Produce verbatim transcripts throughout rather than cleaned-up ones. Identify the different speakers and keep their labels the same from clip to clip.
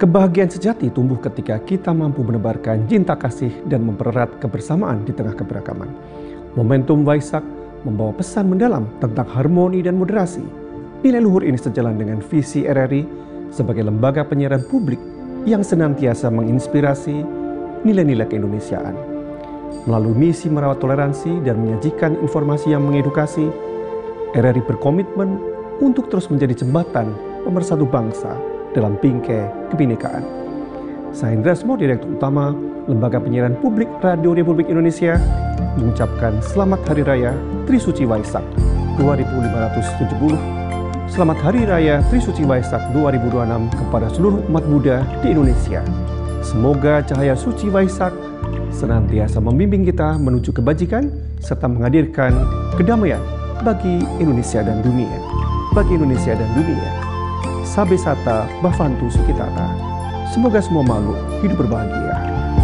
Speaker 1: Kebahagiaan sejati tumbuh ketika kita mampu menebarkan cinta kasih dan mempererat kebersamaan di tengah keberagaman. Momentum Waisak membawa pesan mendalam tentang harmoni dan moderasi. Nilai luhur ini sejalan dengan visi R R I sebagai lembaga penyiaran publik yang senantiasa menginspirasi nilai-nilai keindonesiaan. Melalui misi merawat toleransi dan menyajikan informasi yang mengedukasi, R R I berkomitmen untuk terus menjadi jembatan pemersatu bangsa dalam bingkai kebinekaan. Saya Indra Smo, Direktur Utama Lembaga Penyiaran Publik Radio Republik Indonesia, mengucapkan Selamat Hari Raya Trisuci Waisak dua ribu lima ratus tujuh puluh. Selamat Hari Raya Trisuci Waisak dua ribu dua puluh enam kepada seluruh umat Buddha di Indonesia. Semoga cahaya suci Waisak senantiasa membimbing kita menuju kebajikan serta menghadirkan kedamaian bagi Indonesia dan dunia. Bagi Indonesia dan dunia. Sabe Sata Bhavantu Sukhitata. Semoga semua makhluk hidup berbahagia.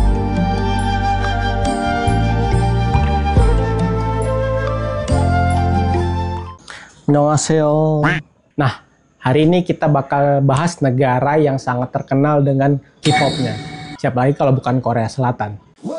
Speaker 2: Annyeonghaseyo. Nah, hari ini kita bakal bahas negara yang sangat terkenal dengan K-popnya. Siapa lagi kalau bukan Korea Selatan.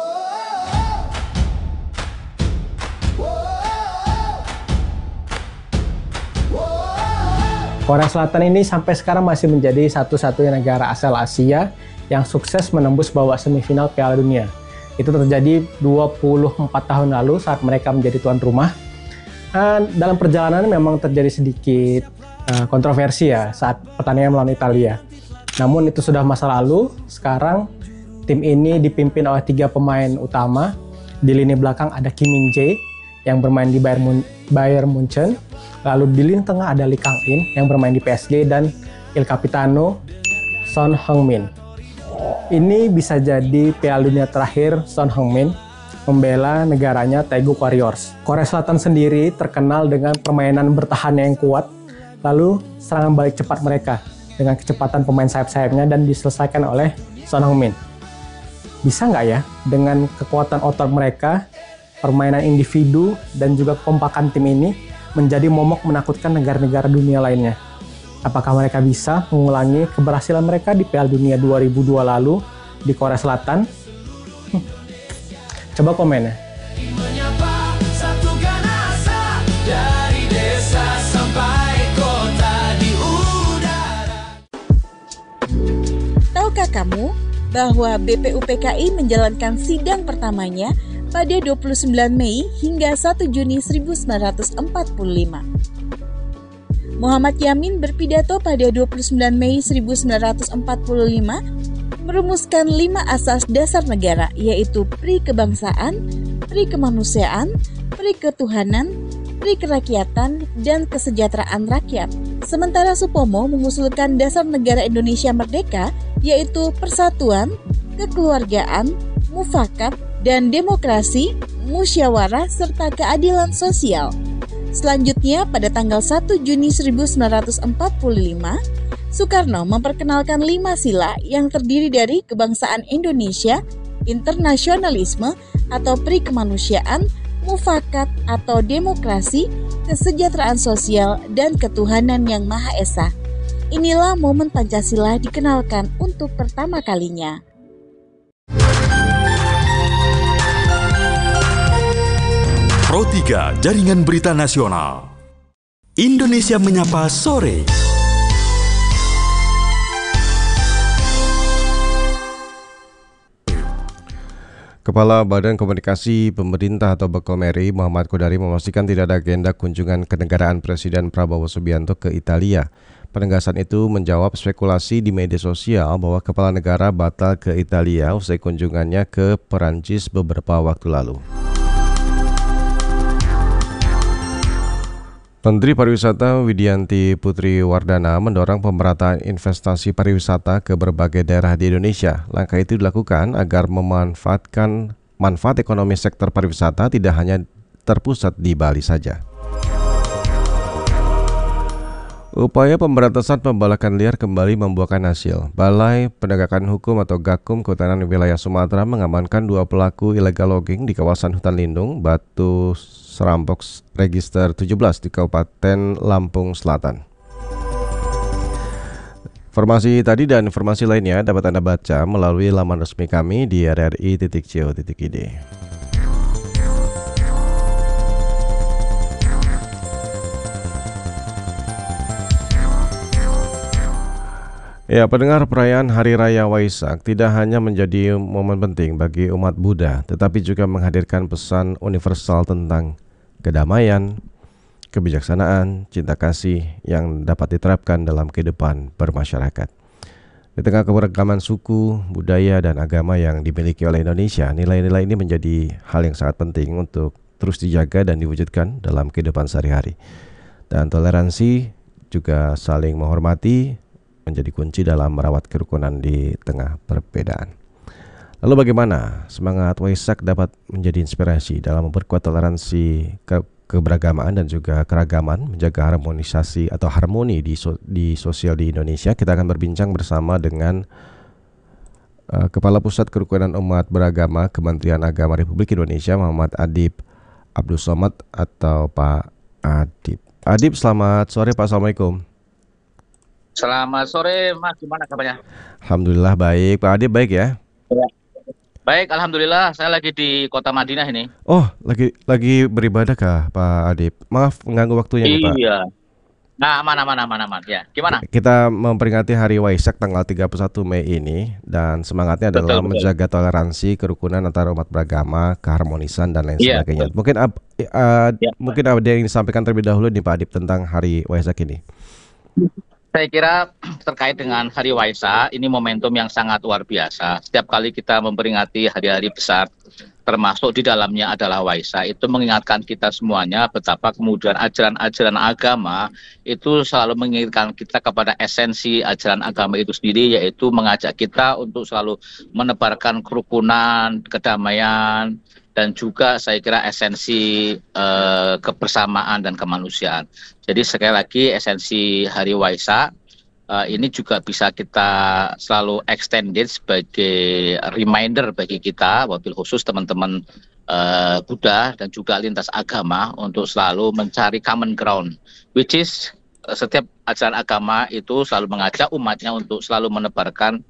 Speaker 2: Korea Selatan ini sampai sekarang masih menjadi satu-satunya negara asal Asia yang sukses menembus babak semifinal Piala Dunia. Itu terjadi dua puluh empat tahun lalu saat mereka menjadi tuan rumah. Dan dalam perjalanan memang terjadi sedikit uh, kontroversi ya saat pertandingan melawan Italia. Namun itu sudah masa lalu. Sekarang tim ini dipimpin oleh tiga pemain utama. Di lini belakang ada Kim Min-jae yang bermain di Bayern, Mun Bayern Munchen. Lalu di lini tengah ada Lee Kang-in yang bermain di P S G dan Il Capitano Son Heung-min. Ini bisa jadi Piala Dunia terakhir Son Heung-min membela negaranya Taeguk Warriors. Korea Selatan sendiri terkenal dengan permainan bertahan yang kuat, lalu serangan balik cepat mereka dengan kecepatan pemain sayap-sayapnya dan diselesaikan oleh Son Heung-min. Bisa nggak ya dengan kekuatan otot mereka, permainan individu dan juga kekompakan tim ini menjadi momok menakutkan negara-negara dunia lainnya? Apakah mereka bisa mengulangi keberhasilan mereka di Piala Dunia dua ribu dua lalu di Korea Selatan? Hm. Coba komen ya.
Speaker 3: Tahukah kamu bahwa B P U P K I menjalankan sidang pertamanya pada dua puluh sembilan Mei hingga satu Juni seribu sembilan ratus empat puluh lima. Muhammad Yamin berpidato pada dua puluh sembilan Mei seribu sembilan ratus empat puluh lima merumuskan lima asas dasar negara, yaitu pri kebangsaan, pri kemanusiaan, pri ketuhanan, pri kerakyatan, dan kesejahteraan rakyat. Sementara Supomo mengusulkan dasar negara Indonesia merdeka, yaitu persatuan, kekeluargaan, mufakat, dan demokrasi, musyawarah, serta keadilan sosial. Selanjutnya, pada tanggal satu Juni seribu sembilan ratus empat puluh lima, Soekarno memperkenalkan lima sila yang terdiri dari kebangsaan Indonesia, internasionalisme atau pri kemanusiaan, mufakat atau demokrasi, kesejahteraan sosial, dan ketuhanan yang Maha Esa. Inilah momen Pancasila dikenalkan untuk pertama kalinya.
Speaker 4: Pro tiga Jaringan Berita Nasional. Indonesia Menyapa Sore.
Speaker 5: Kepala Badan Komunikasi Pemerintah atau Bakomeri, Muhammad Kodari, memastikan tidak ada agenda kunjungan kenegaraan Presiden Prabowo Subianto ke Italia. Penegasan itu menjawab spekulasi di media sosial bahwa kepala negara batal ke Italia usai kunjungannya ke Perancis beberapa waktu lalu. Menteri Pariwisata Widianti Putri Wardana mendorong pemerataan investasi pariwisata ke berbagai daerah di Indonesia. Langkah itu dilakukan agar memanfaatkan manfaat ekonomi sektor pariwisata tidak hanya terpusat di Bali saja. Upaya pemberantasan pembalakan liar kembali membuahkan hasil. Balai Penegakan Hukum atau Gakum Kehutanan Wilayah Sumatera mengamankan dua pelaku illegal logging di kawasan hutan lindung Batu Serampok Register tujuh belas di Kabupaten Lampung Selatan. Informasi tadi dan informasi lainnya dapat Anda baca melalui laman resmi kami di r r i titik co titik i d. Ya, pendengar, perayaan Hari Raya Waisak tidak hanya menjadi momen penting bagi umat Buddha, tetapi juga menghadirkan pesan universal tentang kedamaian, kebijaksanaan, cinta kasih yang dapat diterapkan dalam kehidupan bermasyarakat. Di tengah keberagaman suku, budaya, dan agama yang dimiliki oleh Indonesia, nilai-nilai ini menjadi hal yang sangat penting untuk terus dijaga dan diwujudkan dalam kehidupan sehari-hari. Dan toleransi juga saling menghormati menjadi kunci dalam merawat kerukunan di tengah perbedaan. Lalu bagaimana semangat Waisak dapat menjadi inspirasi dalam memperkuat toleransi ke keberagaman dan juga keragaman, menjaga harmonisasi atau harmoni di, so, di sosial di Indonesia? Kita akan berbincang bersama dengan uh, Kepala Pusat Kerukunan Umat Beragama Kementerian Agama Republik Indonesia, Muhammad Adib Abdul Somad atau Pak Adib. Adib, selamat sore Pak. Assalamualaikum.
Speaker 6: Selamat sore Mas, gimana kabarnya?
Speaker 5: Alhamdulillah baik. Pak Adib baik ya?
Speaker 6: Ya. Baik, alhamdulillah. Saya lagi di Kota Madinah ini.
Speaker 5: Oh, lagi lagi beribadah kah Pak Adib? Maaf mengganggu waktunya nih Pak.
Speaker 6: Iya. Nah, aman aman aman aman ya. Gimana?
Speaker 5: Kita memperingati Hari Waisak tanggal tiga puluh satu Mei ini, dan semangatnya adalah betul, menjaga betul. toleransi, kerukunan antara umat beragama, keharmonisan dan lain ya, sebagainya. Betul. Mungkin uh, uh, ya, mungkin ada yang disampaikan terlebih dahulu nih Pak Adib tentang Hari Waisak ini.
Speaker 6: Saya kira terkait dengan Hari Waisak, ini momentum yang sangat luar biasa. Setiap kali kita memperingati hari-hari besar, termasuk di dalamnya adalah Waisak, itu mengingatkan kita semuanya betapa kemudian ajaran-ajaran agama itu selalu mengingatkan kita kepada esensi ajaran agama itu sendiri, yaitu mengajak kita untuk selalu menebarkan kerukunan, kedamaian, dan juga saya kira esensi eh, kebersamaan dan kemanusiaan. Jadi sekali lagi esensi Hari Waisak uh, ini juga bisa kita selalu extended sebagai reminder bagi kita, wabil khusus teman-teman uh, Buddha dan juga lintas agama untuk selalu mencari common ground, which is uh, setiap ajaran agama itu selalu mengajak umatnya untuk selalu menebarkan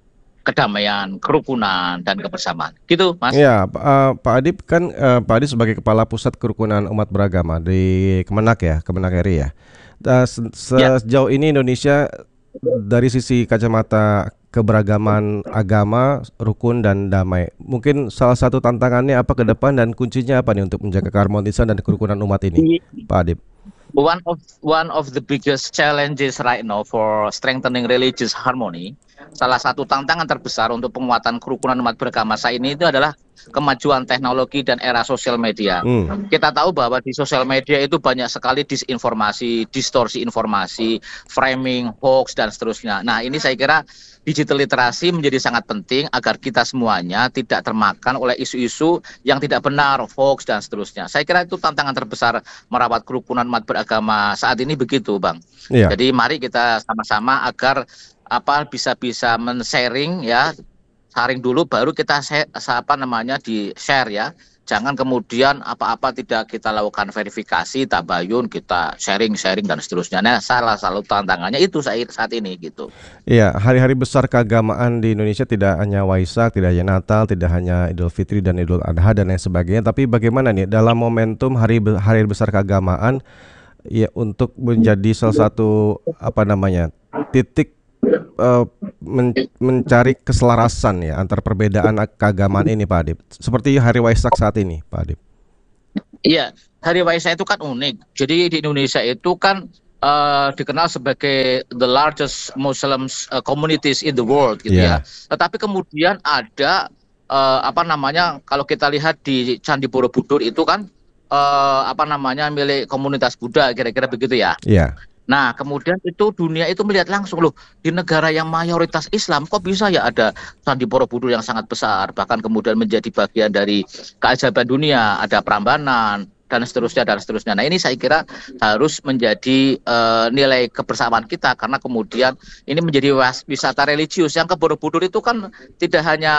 Speaker 6: kedamaian, kerukunan, dan kebersamaan. Gitu, Mas.
Speaker 5: Iya, uh, Pak Adib kan uh, Pak Adib sebagai Kepala Pusat Kerukunan Umat Beragama di Kemenak ya, Kemenak R I ya. Uh, sejauh ya. ini Indonesia dari sisi kacamata keberagaman agama, rukun dan damai, mungkin salah satu tantangannya apa ke depan dan kuncinya apa nih untuk menjaga keharmonisan dan kerukunan umat ini, Pak Adib?
Speaker 6: One of one of the biggest challenges right now for strengthening religious harmony, salah satu tantangan terbesar untuk penguatan kerukunan umat beragama saat ini itu adalah kemajuan teknologi dan era sosial media. Hmm. Kita tahu bahwa di sosial media itu banyak sekali disinformasi, distorsi informasi, framing, hoax, dan seterusnya. Nah, ini saya kira digital literasi menjadi sangat penting agar kita semuanya tidak termakan oleh isu-isu yang tidak benar, hoax, dan seterusnya. Saya kira itu tantangan terbesar merawat kerukunan umat beragama saat ini begitu, Bang. Yeah. Jadi mari kita sama-sama agar apa bisa-bisa men-sharing ya, sharing dulu baru kita share, apa namanya di share ya. Jangan kemudian apa-apa tidak kita lakukan verifikasi, tabayun, kita sharing-sharing dan seterusnya. Nah, salah satu tantangannya itu saat ini gitu.
Speaker 5: Iya, hari-hari besar keagamaan di Indonesia tidak hanya Waisak, tidak hanya Natal, tidak hanya Idul Fitri dan Idul Adha dan lain sebagainya. Tapi bagaimana nih dalam momentum hari hari besar keagamaan ya untuk menjadi salah satu apa namanya titik Uh, men mencari keselarasan ya antar perbedaan keagamaan ini Pak Adib, seperti Hari Waisak saat ini Pak Adib.
Speaker 6: Iya, Hari Waisak itu kan unik. Jadi di Indonesia itu kan uh, dikenal sebagai the largest Muslim uh, communities in the world gitu yeah. ya. Tetapi kemudian ada uh, apa namanya kalau kita lihat di Candi Borobudur itu kan uh, apa namanya milik komunitas Buddha kira-kira begitu ya. Iya. Yeah. Nah, kemudian itu dunia itu melihat langsung loh, di negara yang mayoritas Islam kok bisa ya ada Candi Borobudur yang sangat besar, bahkan kemudian menjadi bagian dari keajaiban dunia, ada Prambanan dan seterusnya dan seterusnya. Nah, ini saya kira harus menjadi uh, nilai kebersamaan kita karena kemudian ini menjadi wisata religius. Yang ke Borobudur itu kan tidak hanya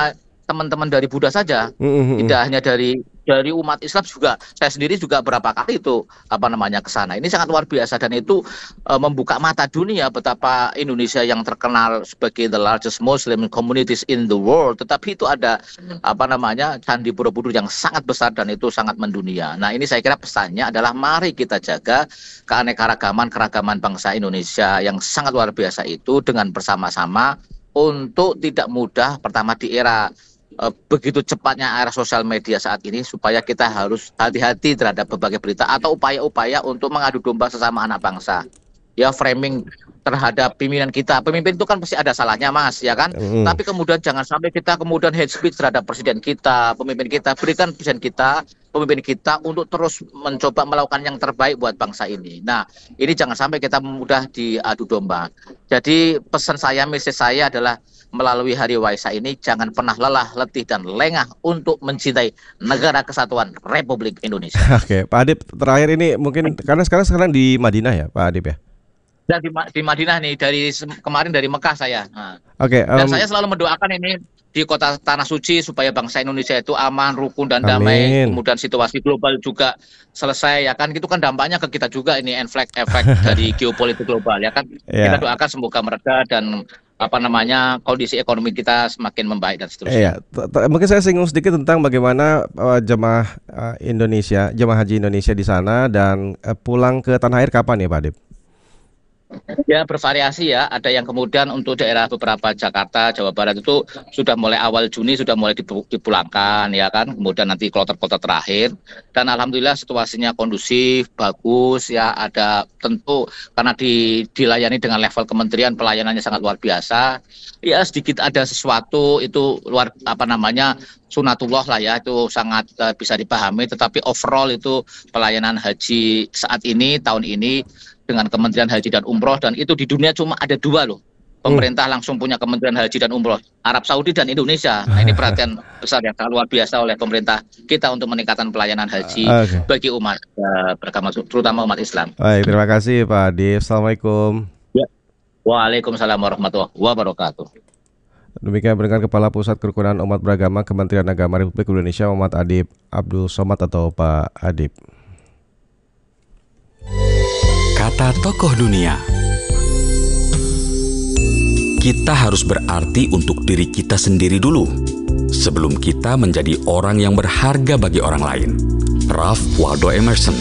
Speaker 6: teman-teman dari Buddha saja,
Speaker 5: Mm-hmm.
Speaker 6: tidak hanya dari dari umat Islam juga. Saya sendiri juga berapa kali itu apa namanya ke sana. Ini sangat luar biasa dan itu uh, membuka mata dunia betapa Indonesia yang terkenal sebagai the largest Muslim communities in the world, tetapi itu ada apa namanya Candi Borobudur yang sangat besar dan itu sangat mendunia. Nah, ini saya kira pesannya adalah mari kita jaga keanekaragaman keragaman bangsa Indonesia yang sangat luar biasa itu dengan bersama-sama untuk tidak mudah pertama di era Uh, begitu cepatnya era sosial media saat ini, supaya kita harus hati-hati terhadap berbagai berita atau upaya-upaya untuk mengadu domba sesama anak bangsa. Ya, framing terhadap pimpinan kita. Pemimpin itu kan pasti ada salahnya, Mas, ya kan? Mm. Tapi kemudian jangan sampai kita kemudian hate speech terhadap presiden kita, pemimpin kita. Berikan presiden kita, pemimpin kita untuk terus mencoba melakukan yang terbaik buat bangsa ini. Nah, ini jangan sampai kita mudah diadu domba. Jadi pesan saya, message saya adalah melalui Hari Waisak ini jangan pernah lelah, letih, dan lengah untuk mencintai negara kesatuan Republik Indonesia.
Speaker 5: Oke, Pak Adib, terakhir ini mungkin karena sekarang sekarang di Madinah ya, Pak Adib ya?
Speaker 6: Dan di, di Madinah nih, dari kemarin dari Mekah saya. Nah.
Speaker 5: Oke. Um,
Speaker 6: dan saya selalu mendoakan ini di kota Tanah Suci supaya bangsa Indonesia itu aman, rukun, dan damai. Amin. Kemudian situasi global juga selesai, ya kan? Itu kan dampaknya ke kita juga ini efek-efek dari geopolitik global, ya kan? Yeah. Kita doakan semoga mereda dan apa namanya kondisi ekonomi kita semakin membaik dan seterusnya.
Speaker 5: Iya, mungkin saya singgung sedikit tentang bagaimana uh, jemaah uh, Indonesia, jemaah haji Indonesia di sana dan uh, pulang ke tanah air kapan ya, Pak Adib?
Speaker 6: Ya, bervariasi ya. Ada yang kemudian untuk daerah beberapa Jakarta, Jawa Barat itu sudah mulai awal Juni sudah mulai dipulangkan, ya kan. Kemudian nanti kloter-kloter terakhir. Dan alhamdulillah situasinya kondusif, bagus ya. Ada tentu karena di, dilayani dengan level kementerian pelayanannya sangat luar biasa. Ya sedikit ada sesuatu itu luar apa namanya sunatullah lah ya, itu sangat uh, bisa dipahami. Tetapi overall itu pelayanan haji saat ini tahun ini dengan Kementerian Haji dan Umroh, dan itu di dunia cuma ada dua loh. Pemerintah hmm. langsung punya Kementerian Haji dan Umroh, Arab Saudi dan Indonesia. Nah, ini perhatian besar yang sangat luar biasa oleh pemerintah kita untuk meningkatkan pelayanan haji uh, okay. bagi umat uh, beragama, terutama umat Islam.
Speaker 5: Baik, terima kasih Pak Adib. Assalamualaikum.
Speaker 6: Ya. Waalaikumsalam warahmatullahi wabarakatuh.
Speaker 5: Demikian dengan Kepala Pusat Kerukunan Umat Beragama Kementerian Agama Republik Indonesia Muhammad Adib Abdul Somad atau Pak Adib.
Speaker 4: Kata tokoh dunia. Kita harus berarti untuk diri kita sendiri dulu, sebelum kita menjadi orang yang berharga bagi orang lain. Ralph Waldo Emerson.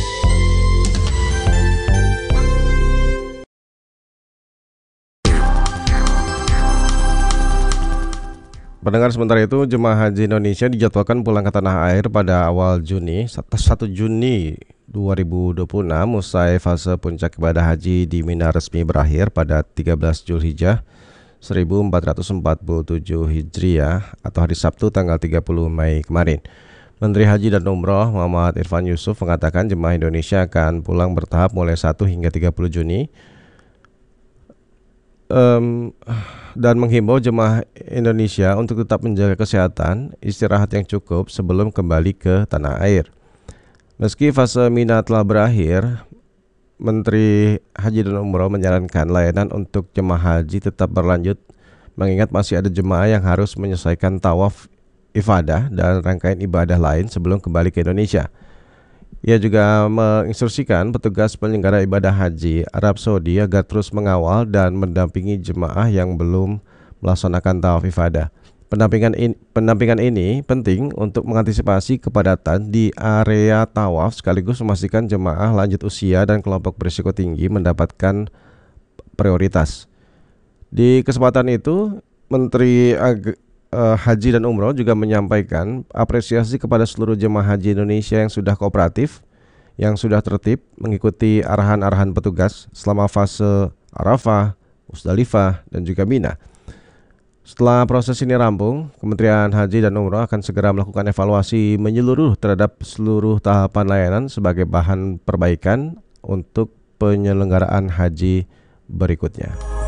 Speaker 5: Pendengar, sementara itu jemaah haji Indonesia dijadwalkan pulang ke tanah air pada awal Juni, satu Juni dua ribu dua puluh enam, usai fase puncak ibadah haji di Mina resmi berakhir pada tiga belas Zulhijjah seribu empat ratus empat puluh tujuh Hijriah atau hari Sabtu tanggal tiga puluh Mei kemarin. Menteri Haji dan Umroh Muhammad Irfan Yusuf mengatakan jemaah Indonesia akan pulang bertahap mulai satu hingga tiga puluh Juni. Um, dan menghimbau jemaah Indonesia untuk tetap menjaga kesehatan, istirahat yang cukup sebelum kembali ke tanah air. Meski fase Mina telah berakhir, Menteri Haji dan Umroh menyarankan layanan untuk jemaah haji tetap berlanjut, mengingat masih ada jemaah yang harus menyelesaikan tawaf ifadah dan rangkaian ibadah lain sebelum kembali ke Indonesia. Ia juga menginstruksikan petugas penyelenggara ibadah haji Arab Saudi agar terus mengawal dan mendampingi jemaah yang belum melaksanakan tawaf ifadah. Pendampingan ini, pendampingan ini penting untuk mengantisipasi kepadatan di area tawaf sekaligus memastikan jemaah lanjut usia dan kelompok berisiko tinggi mendapatkan prioritas. Di kesempatan itu, Menteri Ag- Uh, Haji dan Umroh juga menyampaikan apresiasi kepada seluruh jemaah haji Indonesia yang sudah kooperatif, yang sudah tertib mengikuti arahan-arahan petugas selama fase Arafah, Musdalifah, dan juga Mina. Setelah proses ini rampung, Kementerian Haji dan Umroh akan segera melakukan evaluasi menyeluruh terhadap seluruh tahapan layanan sebagai bahan perbaikan untuk penyelenggaraan haji berikutnya.